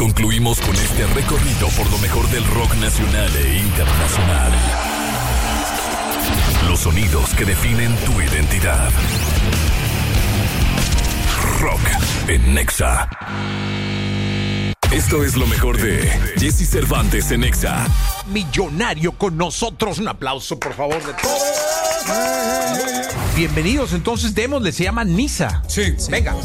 concluimos con este recorrido por lo mejor del rock nacional e internacional. Los sonidos que definen tu identidad. Rock en Nexa. Esto es lo mejor de Jesse Cervantes en Nexa. Millonario con nosotros. Un aplauso, por favor, de todos. Bienvenidos, entonces, démosle. Se llama Nisa. Sí. Venga.